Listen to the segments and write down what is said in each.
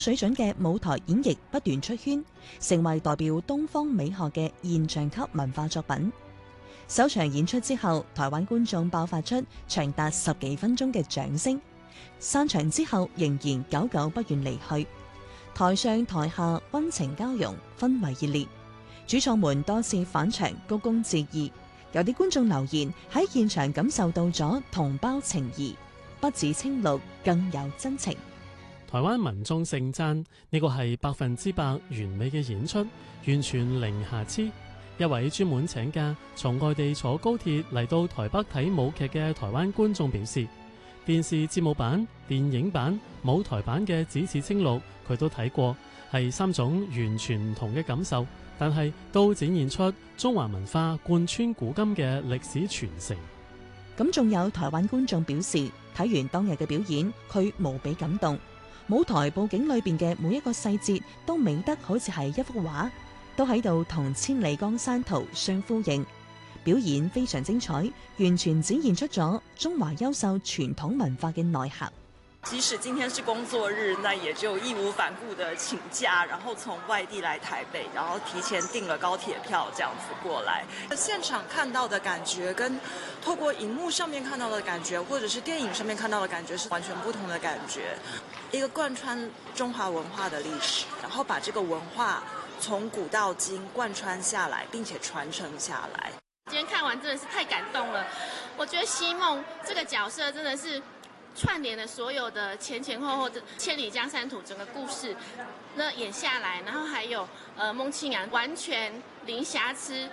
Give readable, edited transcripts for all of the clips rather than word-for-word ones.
水準嘅舞台演繹不斷出圈，成為代表東方美學嘅現象級文化作品。首場演出之後，台灣觀眾爆發出長達10幾分鐘嘅掌聲，散場之後仍然久久不願離去。台上台下溫情交融，氛圍熱烈。主創們多次返場鞠躬致意，有啲觀眾留言喺現場感受到咗同胞情誼，不止青綠，更有真情。 台灣民眾盛讚呢個係100%完美嘅演出，完全零瑕疵。一位專門請假從外地坐高鐵嚟到台北睇舞劇嘅台灣觀眾表示，電視節目版、電影版、舞台版嘅《只此青綠》佢都睇過，係3種完全唔同嘅感受，但係都展現出中華文化貫穿古今嘅歷史傳承。 咁仲有台灣觀眾表示，睇完當日嘅表演，佢無比感動，舞台佈景裏邊嘅每一個細節都美得好似係一幅畫，都喺度同千里江山圖相呼應。表演非常精彩，完全展現出咗中華優秀傳統文化嘅內涵。 即使今天是工作日，那也就義無反顧的請假，然後從外地來台北，然後提前訂了高鐵票，這樣子過來。現場看到的感覺跟透過熒幕上面看到的感覺，或者是電影上面看到的感覺是完全不同的感覺。一個貫穿中華文化的歷史，然後把這個文化從古到今貫穿下來，並且傳承下來。 今天看完真的是太感動了，我覺得西夢這個角色真的是串聯了所有的前前後後的千里江山圖整個故事，那演下來，然後還有孟慶陽完全零瑕疵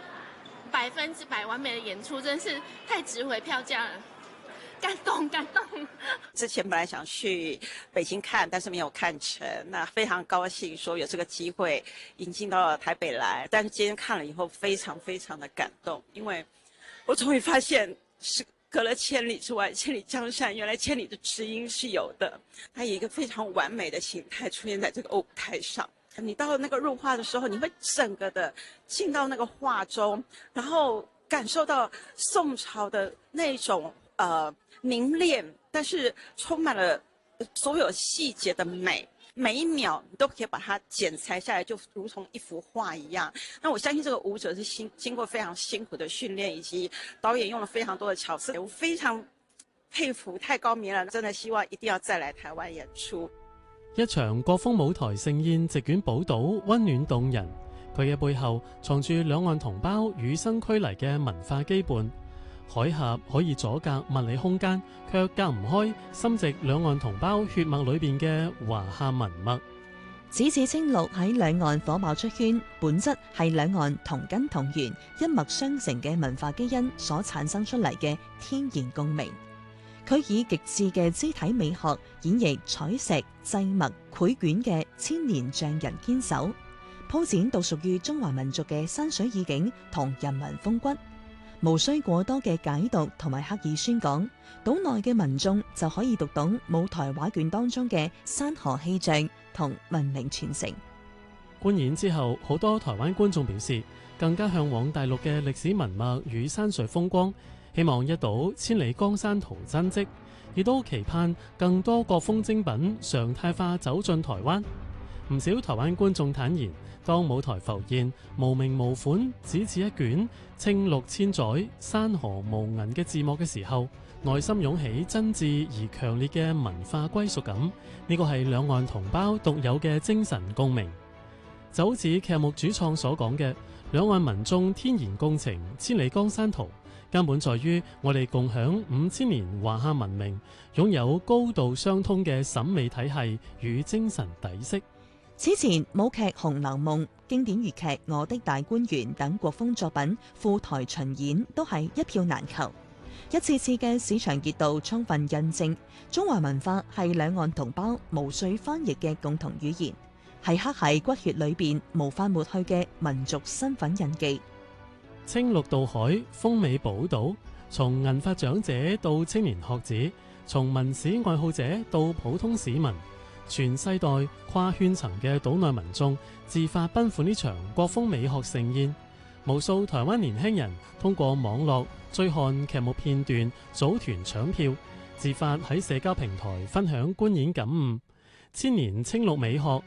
，100%完美的演出，真是太值回票價了。感動。 之前本來想去北京看，但是沒有看成。那非常高興說有這個機會引進到了台北來，但是今天看了以後非常非常的感動，因為我終於發現是隔了千里之外，千里江山，原來千里的知音是有的。它有一個非常完美的形態出現在這個舞台上。你到了那個入畫的時候，你會整個的進到那個畫中，然後感受到宋朝的那種凝練，但是充滿了所有細節的美，每一秒你都可以把它剪裁下來，就如同一幅畫一樣。那我相信這個舞者是經過非常辛苦的訓練，以及導演用了非常多的巧思，我非常佩服，太高明了，真的希望一定要再來台灣演出。 一場國風舞台盛宴席捲寶島，溫暖動人。佢嘅背後藏住兩岸同胞與生俱來嘅文化羈絆。海峽可以阻隔物理空間，卻隔唔開深植兩岸同胞血脈裏邊嘅華夏文脈。 只此青綠喺兩岸火爆出圈，本質係兩岸同根同源、一脈相承嘅文化基因所產生出嚟嘅天然共鳴。佢以極致嘅肢體美學演繹採石、製墨、繪卷嘅千年匠人堅守，鋪展到屬於中華民族嘅山水意境同人文風骨。無需過多嘅解讀同埋刻意宣講，島內嘅民眾就可以讀懂舞台畫卷當中嘅山河氣象同文明傳承。 觀演之後，好多台灣觀眾表示，更加向往大陸嘅歷史文脈與山水風光，希望一睹千里江山圖真跡，亦都期盼更多國風精品常態化走進台灣。唔少台灣觀眾坦言，當舞台浮現無名無款只此一卷青綠千載山河無垠嘅字幕嘅時候，內心湧起真摯而強烈嘅文化歸屬感。呢個係兩岸同胞獨有嘅精神共鳴。就好似劇目主創所講嘅，兩岸民眾天然共情千里江山圖，根本在於我哋共享5000年華夏文明，擁有高度相通嘅審美體系與精神底色。 此前舞劇《紅樓夢》、經典粵劇《我的大觀園》等國風作品赴台巡演都係一票難求，一次次嘅市場熱度充分印證中華文化係兩岸同胞無需翻譯嘅共同語言，係刻喺骨血裏邊無法抹去嘅民族身份印記。 青綠渡海，風美寶島，從銀髮長者到青年學子，從文史愛好者到普通市民，全世代跨圈層嘅島內民眾自發奔赴呢場國風美學盛宴。無數台灣年輕人通過網絡追看劇目片段，組團搶票，自發喺社交平台分享觀演感悟。 千年青綠美學